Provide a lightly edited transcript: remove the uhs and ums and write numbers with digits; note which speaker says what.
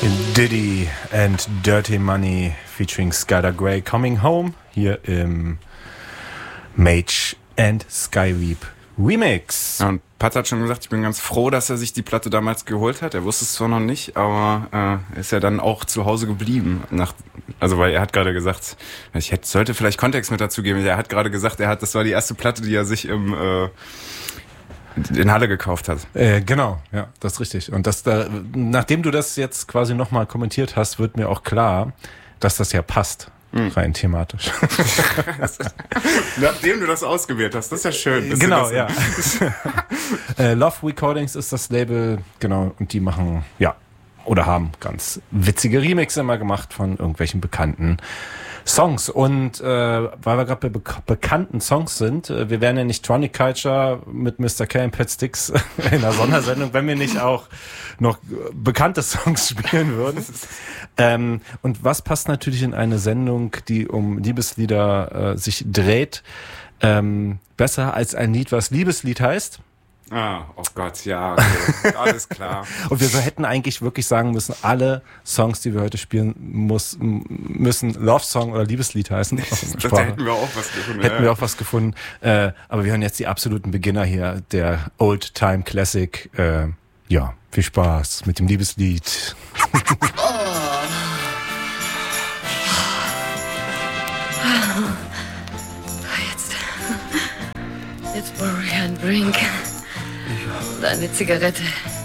Speaker 1: Diddy and Dirty Money featuring Skylar Grey Coming Home hier im Mage and Skyweep Remix.
Speaker 2: Ja, und Pat hat schon gesagt, ich bin ganz froh, dass er sich die Platte damals geholt hat. Er wusste es zwar noch nicht, aber ist ja dann auch zu Hause geblieben. Weil er hat gerade gesagt, sollte vielleicht Kontext mit dazu geben. Er hat gerade gesagt, das war die erste Platte, die er sich in Halle gekauft hat.
Speaker 1: Genau, ja, das ist richtig. Und nachdem du das jetzt quasi nochmal kommentiert hast, wird mir auch klar, dass das ja passt. Rein thematisch.
Speaker 2: Nachdem du das ausgewählt hast, das ist ja schön.
Speaker 1: Genau, ja. Love Recordings ist das Label, genau, und die machen, ja, oder haben ganz witzige Remixe immer gemacht von irgendwelchen bekannten Songs. Und weil wir gerade bei bekannten Songs sind, wir wären ja nicht Tronic Culture mit Mr. K und Pat Sticks in der Sondersendung, wenn wir nicht auch noch bekannte Songs spielen würden. Und was passt natürlich in eine Sendung, die um Liebeslieder sich dreht, besser als ein Lied, was Liebeslied heißt?
Speaker 2: Ah, oh Gott, ja, okay. Alles klar.
Speaker 1: Und wir hätten eigentlich wirklich sagen müssen, alle Songs, die wir heute spielen, müssen Love Song oder Liebeslied heißen.
Speaker 2: Da hätten wir auch was gefunden.
Speaker 1: Hätten wir auch was gefunden. Aber wir hören jetzt die absoluten Beginner hier, der Old Time Classic. Ja, viel Spaß mit dem Liebeslied.
Speaker 3: Jetzt brauche ich einen Drink. Eine Zigarette.